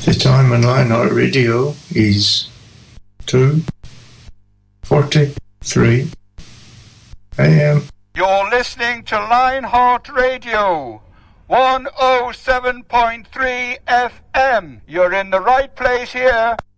The time on Lionheart Radio is 2:43 a.m. You're listening to Lionheart Radio, 107.3 FM. You're in the right place here.